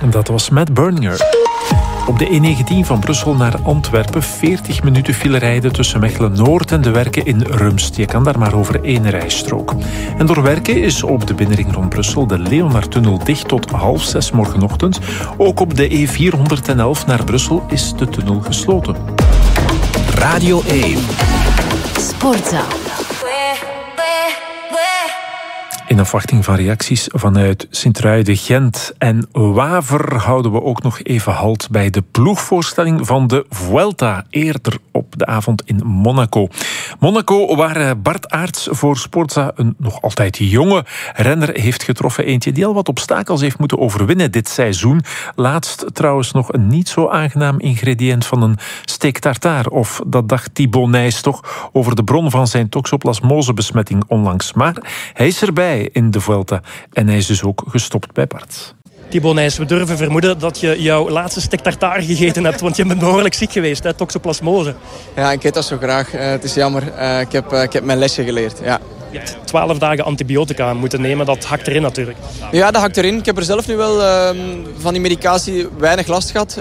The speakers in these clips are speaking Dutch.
Dat was Matt Berninger. Op de E19 van Brussel naar Antwerpen 40 minuten file rijden tussen Mechelen-Noord en de Werken in Rumst. Je kan daar maar over 1 rijstrook. En door Werken is op de binnenring rond Brussel de Leonardtunnel dicht tot 5:30 morgenochtend. Ook op de E411 naar Brussel is de tunnel gesloten. Radio 1. Sportza. In afwachting van reacties vanuit Sint-Truiden-Gent en Waver houden we ook nog even halt bij de ploegvoorstelling van de Vuelta, eerder op de avond in Monaco. Monaco, waar Bart Aerts voor Sportza een nog altijd jonge renner heeft getroffen. Eentje die al wat obstakels heeft moeten overwinnen dit seizoen. Laatst trouwens nog een niet zo aangenaam ingrediënt van een steak tartare. Of dat dacht Thibaut Nys toch over de bron van zijn toxoplasmose-besmetting onlangs. Maar hij is erbij in de Vuelta en hij is dus ook gestopt bij Bart. Thibaut Nys, we durven vermoeden dat je jouw laatste steak tartare gegeten hebt, want je bent behoorlijk ziek geweest, hè? Toxoplasmose. Ja, ik eet dat zo graag. Het is jammer. Ik heb mijn lesje geleerd, ja. Je hebt 12 dagen antibiotica moeten nemen, dat hakt erin natuurlijk. Ja, dat hakt erin. Ik heb er zelf nu wel van die medicatie weinig last gehad.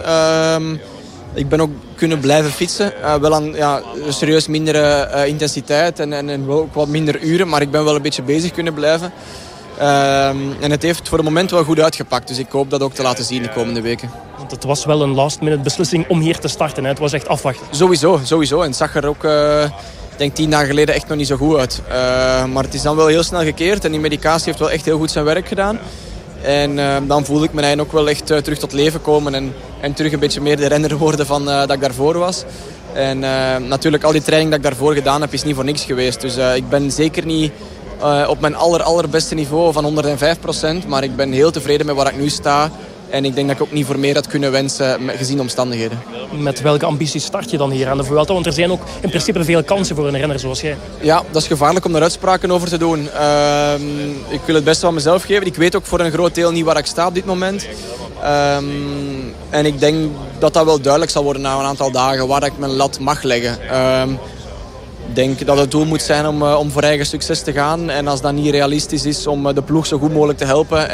Ik ben ook kunnen blijven fietsen. Wel aan serieus mindere intensiteit en wel ook wat minder uren. Maar ik ben wel een beetje bezig kunnen blijven. En het heeft voor het moment wel goed uitgepakt. Dus ik hoop dat ook te laten zien de komende weken. Want het was wel een last-minute beslissing om hier te starten. Hè? Het was echt afwachten. Sowieso. En het zag er ook, ik denk 10 dagen geleden, echt nog niet zo goed uit. Maar het is dan wel heel snel gekeerd. En die medicatie heeft wel echt heel goed zijn werk gedaan. En dan voel ik me eigenlijk ook wel echt terug tot leven komen. En terug een beetje meer de renner worden van dat ik daarvoor was. En natuurlijk, al die training dat ik daarvoor gedaan heb, is niet voor niks geweest. Dus ik ben zeker niet op mijn allerbeste niveau van 105%. Maar ik ben heel tevreden met waar ik nu sta. En ik denk dat ik ook niet voor meer had kunnen wensen, gezien de omstandigheden. Met welke ambities start je dan hier aan de Vuelta? Want er zijn ook in principe veel kansen voor een renner zoals jij. Ja, dat is gevaarlijk om daar uitspraken over te doen. Ik wil het beste van mezelf geven. Ik weet ook voor een groot deel niet waar ik sta op dit moment. En ik denk dat dat wel duidelijk zal worden na een aantal dagen waar ik mijn lat mag leggen. Ik denk dat het doel moet zijn om voor eigen succes te gaan. En als dat niet realistisch is, om de ploeg zo goed mogelijk te helpen.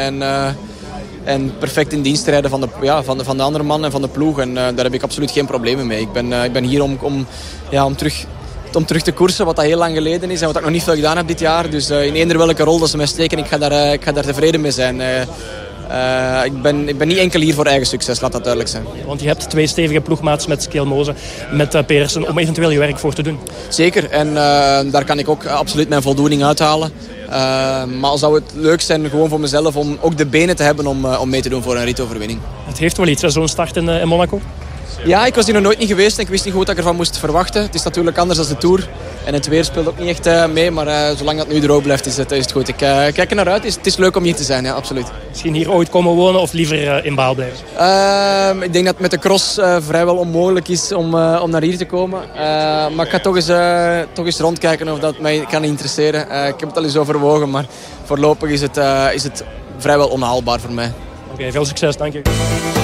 En perfect in dienst rijden van de andere man en van de ploeg. En daar heb ik absoluut geen problemen mee. Ik ben hier om terug te koersen, wat dat heel lang geleden is. En wat ik nog niet veel gedaan heb dit jaar. Dus in eender welke rol dat ze mij steken, ik ga daar tevreden mee zijn. Ik ben niet enkel hier voor eigen succes, laat dat duidelijk zijn. Want je hebt 2 stevige ploegmaats met Skjelmose, met Pedersen, om eventueel je werk voor te doen. Zeker, en daar kan ik ook absoluut mijn voldoening uithalen. Maar zou het leuk zijn gewoon voor mezelf om ook de benen te hebben om mee te doen voor een ritoverwinning. Het heeft wel iets, zo'n start in Monaco? Ja, ik was hier nog nooit niet geweest en ik wist niet goed wat ik ervan moest verwachten. Het is natuurlijk anders dan de Tour. En het weer speelt ook niet echt mee, maar zolang dat nu droog blijft is het goed. Ik kijk er naar uit. Het is leuk om hier te zijn, ja, absoluut. Misschien hier ooit komen wonen of liever in Baal blijven? Ik denk dat het met de cross vrijwel onmogelijk is om naar hier te komen. Maar ik ga toch eens rondkijken of dat mij kan interesseren. Ik heb het al eens overwogen, maar voorlopig is het vrijwel onhaalbaar voor mij. Oké, veel succes, dank je.